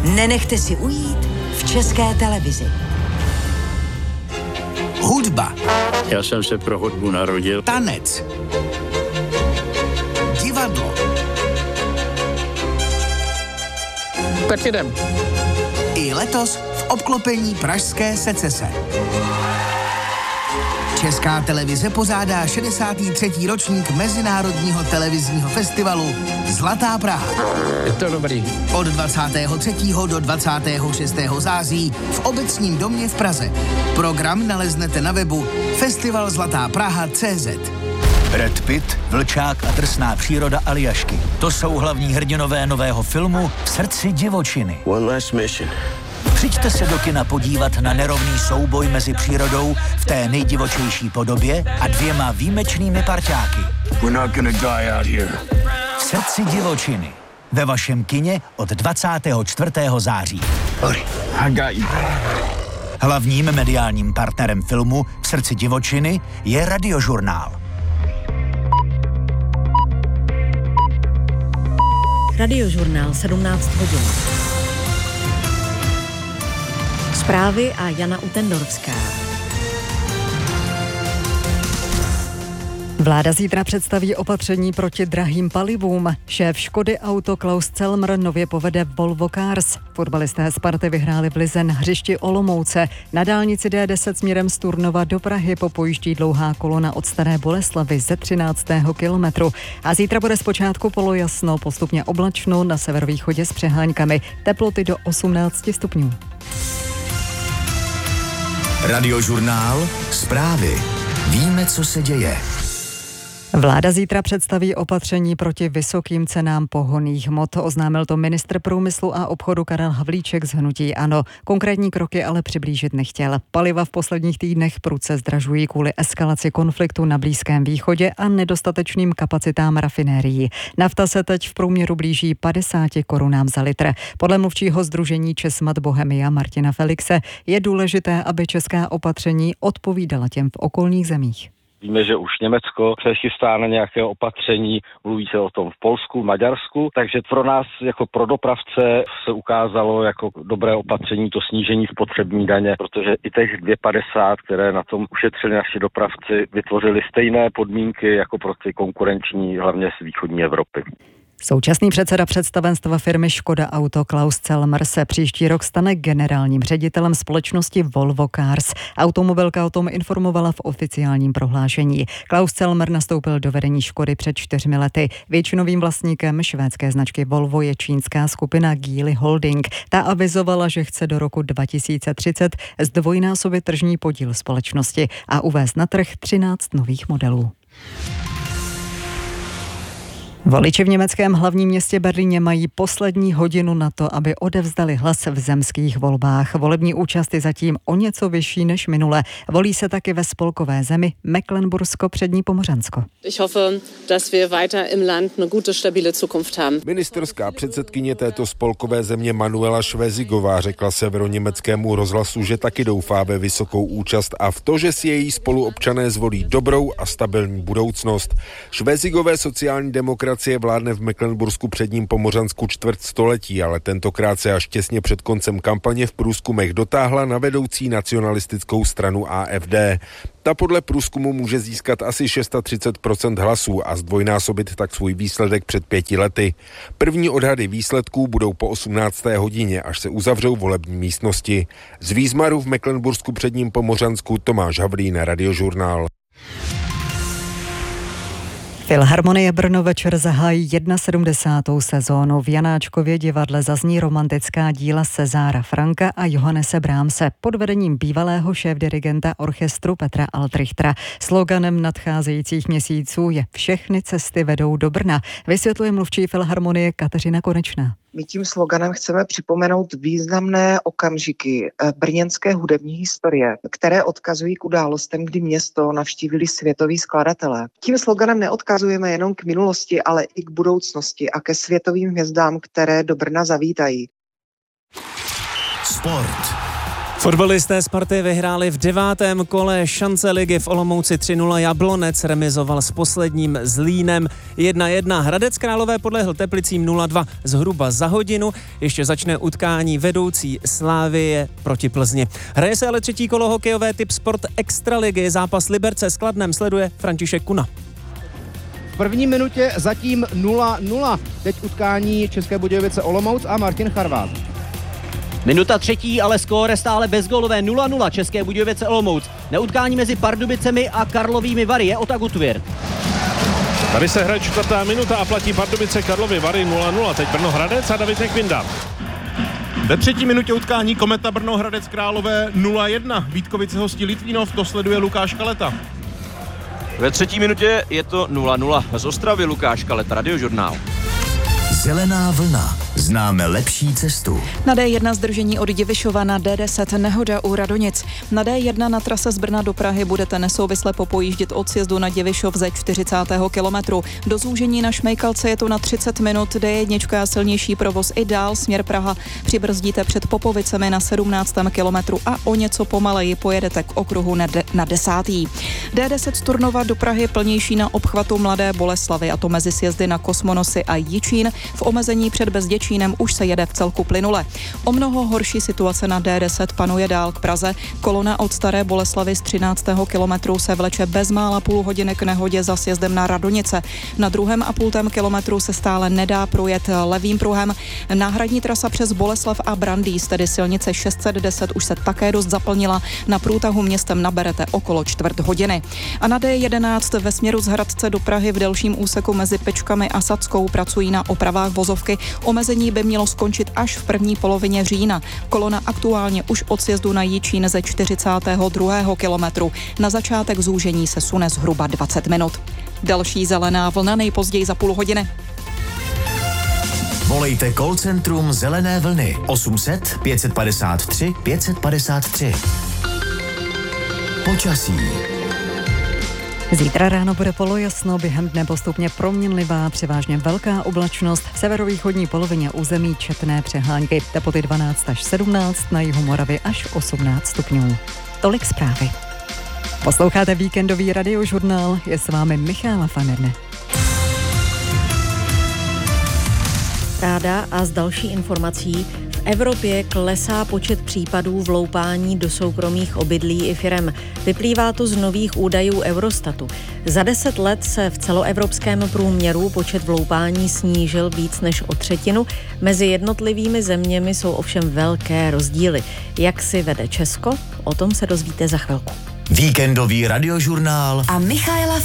Nenechte si ujít v České televizi. Hudba. Já jsem se pro hudbu narodil. Tanec. Divadlo. Tak jdem. I letos v obklopení pražské secese. Česká televize pořádá 63. ročník Mezinárodního televizního festivalu Zlatá Praha. Je to dobrý. Od 23. do 26. září v Obecním domě v Praze. Program naleznete na webu festivalzlatápraha.cz. Brad Pitt, Vlčák a drsná příroda Aljašky. To jsou hlavní hrdinové nového filmu V srdci divočiny. One last mission. Přijďte se do kina podívat na nerovný souboj mezi přírodou v té nejdivočejší podobě a dvěma výjimečnými parťáky. We're not gonna die out here. V srdci divočiny. Ve vašem kině od 24. září. I got you. Hlavním mediálním partnerem filmu V srdci divočiny je Radiožurnál. Radiožurnál 17 hodin. Zprávy a Jana Utendorská. Vláda zítra představí opatření proti drahým palivům. Šéf Škody Auto Klaus Celmer nově povede Volvo Cars. Fotbalisté Sparty vyhráli v lize na hřišti Olomouce. Na dálnici D10 směrem z Turnova do Prahy popojíždí dlouhá kolona od Staré Boleslavi ze 13. kilometru. A zítra bude zpočátku polojasno, postupně oblačno, na severovýchodě s přeháňkami. Teploty do 18 stupňů. Radiožurnál. Zprávy. Víme, co se děje. Vláda zítra představí opatření proti vysokým cenám pohonných hmot. Oznámil to ministr průmyslu a obchodu Karel Havlíček z hnutí ANO. Konkrétní kroky ale přiblížit nechtěl. Paliva v posledních týdnech prudce zdražují kvůli eskalaci konfliktu na Blízkém východě a nedostatečným kapacitám rafinérií. Nafta se teď v průměru blíží 50 korunám za litr. Podle mluvčího sdružení Česmat Bohemia Martina Felixe je důležité, aby česká opatření odpovídala těm v okolních zemích. Víme, že už Německo se chystá na nějaké opatření, mluví se o tom v Polsku, Maďarsku, takže pro nás jako pro dopravce se ukázalo jako dobré opatření to snížení spotřební daně, protože i těch 2,50, které na tom ušetřili naši dopravci, vytvořili stejné podmínky jako pro ty konkurenční, hlavně z východní Evropy. Současný předseda představenstva firmy Škoda Auto Klaus Celmer se příští rok stane generálním ředitelem společnosti Volvo Cars. Automobilka o tom informovala v oficiálním prohlášení. Klaus Celmer nastoupil do vedení Škody před 4 lety. Většinovým vlastníkem švédské značky Volvo je čínská skupina Geely Holding. Ta avizovala, že chce do roku 2030 zdvojnásobit tržní podíl společnosti a uvést na trh 13 nových modelů. Voliči v německém hlavním městě Berlíně mají poslední hodinu na to, aby odevzdali hlas v zemských volbách. Volební účast je zatím o něco vyšší než minule. Volí se taky ve spolkové zemi Mecklenbursko-Přední Pomořansko. Ich hoffe, dass wir weiter im Land eine gute, stabile Zukunft haben. Ministerská předsedkyně této spolkové země Manuela Švezigová řekla severoněmeckému rozhlasu, že taky doufá ve vysokou účast a v to, že si její spoluobčané zvolí dobrou a stabilní budoucnost. Švezigové sociální demokracie vládne v Mecklenbursku předním Pomořansku čtvrt století, ale tentokrát se až těsně před koncem kampaně v průzkumech dotáhla na vedoucí nacionalistickou stranu AfD. Ta podle průzkumu může získat asi 630% hlasů a zdvojnásobit tak svůj výsledek před 5 lety. První odhady výsledků budou po 18. hodině, až se uzavřou volební místnosti. Z Výzmaru v Mecklenbursku předním Pomořansku Tomáš Havlín, Radiožurnál. Filharmonie Brno večer zahájí 71. sezónu. V Janáčkově divadle zazní romantická díla Cezára Franka a Johannese Brahmse pod vedením bývalého šéfdirigenta orchestru Petra Altrichtera. Sloganem nadcházejících měsíců je Všechny cesty vedou do Brna, vysvětluje mluvčí Filharmonie Kateřina Konečná. My tím sloganem chceme připomenout významné okamžiky brněnské hudební historie, které odkazují k událostem, kdy město navštívili světoví skladatelé. Tím sloganem neodkazujeme jenom k minulosti, ale i k budoucnosti a ke světovým hvězdám, které do Brna zavítají. Sport. Fotbalisté Sparty vyhráli v 9. kole šance ligy v Olomouci 3-0. Jablonec remizoval s posledním Zlínem 1-1. Hradec Králové podlehl Teplicím 0-2. Zhruba za hodinu ještě začne utkání vedoucí Slavie proti Plzni. Hraje se ale 3. kolo hokejové Typ Sport Extraligy. Zápas Liberce s Kladnem sleduje František Kuna. V první minutě zatím 0-0. Teď utkání České Budějovice Olomouc a Martin Charvát. Minuta 3, ale skóre stále bezgólové 0-0 České Budějovice Olomouc. Neutkání mezi Pardubicemi a Karlovými Vary je Otaku Tvird. Tady se hraje 4. minuta a platí Pardubice Karlovy Vary 0-0. Teď Brno Hradec a David Nekvinda. Ve 3. minutě utkání Kometa Brno Hradec Králové 0-1. Vítkovice hostí Litvínov, to sleduje Lukáš Kaleta. Ve 3. minutě je to 0-0. Z Ostravy Lukáš Kaleta, Radiožurnál. Zelená vlna. Známe lepší cestu. Na D1 zdržení od Divišova na D10 nehoda u Radonic. Na D1 na trase z Brna do Prahy budete nesouvisle popojíždět od sjezdu na Divišov ze 40. kilometru. Do zúžení na Šmejkalce je to na 30 minut. D1 silnější provoz i dál směr Praha. Přibrzdíte před Popovicemi na 17. kilometru a o něco pomaleji pojedete k okruhu na 10. D10 z Turnova do Prahy plnější na obchvatu Mladé Boleslavi, a to mezi sjezdy na Kosmonosy a Jičín. V omezení před Bezděčínem už se jede v celku plynule. O mnoho horší situace na D10 panuje dál k Praze. Kolona od Staré Boleslavy z 13. kilometru se vleče bezmála půl hodiny k nehodě za sjezdem na Radonice. Na 2,5 kilometru se stále nedá projet levým pruhem. Náhradní trasa přes Boleslav a Brandýs, tedy silnice 610, už se také dost zaplnila. Na průtahu městem naberete okolo čtvrt hodiny. A na D11 ve směru z Hradce do Prahy v delším úseku mezi Pečkami a Sadskou pracují na opravách vozovky. Omezení by mělo skončit až v první polovině října. Kolona aktuálně už od sjezdu na Jičín ze 42. kilometru. Na začátek zúžení se sune zhruba 20 minut. Další zelená vlna nejpozději za půl hodiny. Volejte call centrum Zelené vlny 800 553 553. Počasí. Zítra ráno bude polojasno, během dne postupně proměnlivá, převážně velká oblačnost, v severovýchodní polovině území četné přehánky, teploty 12 až 17, na jihu Moravy až 18 stupňů. Tolik zprávy. Posloucháte víkendový radiožurnál, je s vámi Michála Fanerne. Ráda a z další informací. V Evropě klesá počet případů vloupání do soukromých obydlí i firem. Vyplývá to z nových údajů Eurostatu. Za 10 let se v celoevropském průměru počet vloupání snížil víc než o třetinu. Mezi jednotlivými zeměmi jsou ovšem velké rozdíly. Jak si vede Česko? O tom se dozvíte za chvilku. Víkendový radiožurnál a Michaela